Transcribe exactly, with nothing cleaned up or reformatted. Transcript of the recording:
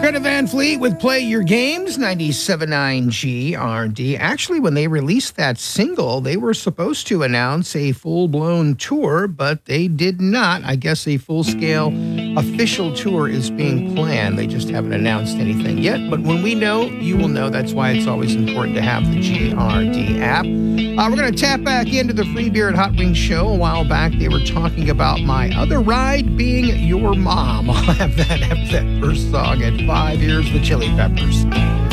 Greta Van Fleet with Play Your Games, ninety-seven point nine G R D. Actually, when they released that single, they were supposed to announce a full-blown tour, but they did not. I guess a full-scale official tour is being planned. They just haven't announced anything yet. But when we know, you will know. That's why it's always important to have the G R D app. Uh, we're going to tap back into the Free Beer at Hot Wings show. A while back, they were talking about my other ride being your mom. I'll have that after that first song at five. Here's the Chili Peppers.